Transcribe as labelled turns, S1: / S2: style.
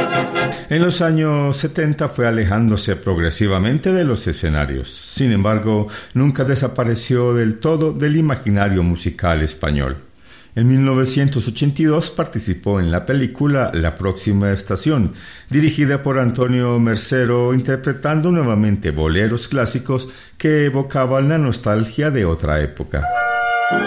S1: En los años 70 fue alejándose progresivamente de los escenarios. Sin embargo, nunca desapareció del todo del imaginario musical español. En 1982 participó en la película La próxima estación, dirigida por Antonio Mercero, interpretando nuevamente boleros clásicos que evocaban la nostalgia de otra época.